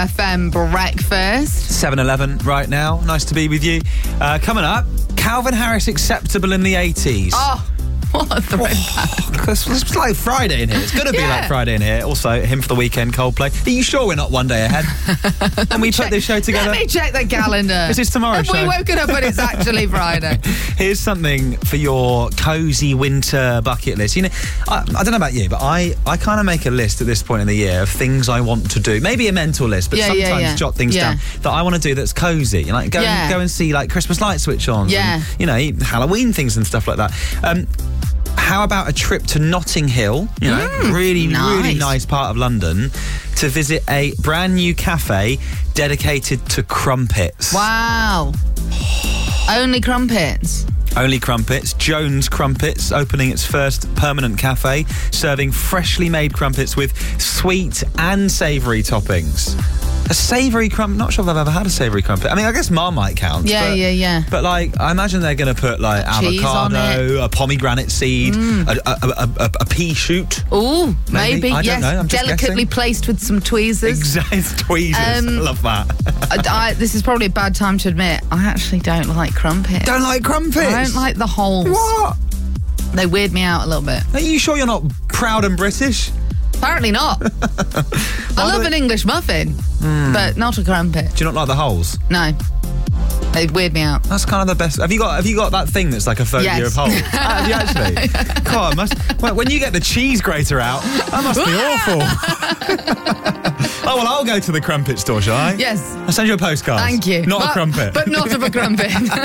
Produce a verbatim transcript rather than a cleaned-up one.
F M breakfast. seven eleven right now. Nice to be with you. Uh, coming up, Calvin Harris acceptable in the eighties. Oh, what a throwback. Oh, it's, it's like Friday in here. It's going to be Yeah. like Friday in here. Also, Him for the Weekend, Coldplay. Are you sure we're not one day ahead? And we put this show together. Let me check the calendar. This is tomorrow's Have we show. woken up when it's actually Friday? Here's something for your cosy winter bucket list. You know, I, I don't know about you, but I, I kind of make a list at this point in the year of things I want to do. Maybe a mental list, but Yeah, sometimes yeah, yeah. jot things Yeah. down that I want to do that's cozy. Like go, Yeah. and, go and see like Christmas light switch on. Yeah. You know, Halloween things and stuff like that. Um, how about a trip to Notting Hill? You know, Mm, really, nice. really nice part of London to visit a brand new cafe dedicated to crumpets. Wow. Only crumpets. Only Crumpets. Jones Crumpets opening its first permanent cafe, serving freshly made crumpets with sweet and savoury toppings. A savoury crumpet? Not sure if I've ever had a savoury crumpet. I mean, I guess Marmite counts. Yeah, but, yeah, yeah. But like, I imagine they're going to put like Cheese on avocado, a pomegranate seed, a, a, a, a, a pea shoot. Ooh, Maybe. maybe. I don't yes. know, I'm just Delicately guessing. placed with some tweezers. Exactly, tweezers. Um, I love that. I, I, this is probably a bad time to admit, I actually don't like crumpets. Don't like crumpets? I don't like the holes. What? They weird me out a little bit. Are you sure you're not proud and British? Apparently not. I love do an English muffin, but not a crumpet. Do you not like the holes? No. They weird me out. That's kind of the best. Have you got Have you got that thing that's like a phobia Yes. of holes? Have you actually? God, must, when when you get the cheese grater out, that must be awful. Oh well, I'll go to the crumpet store, shall I? Yes. I'll send you a postcard. Thank you. Not But- a crumpet. But not of a crumpet.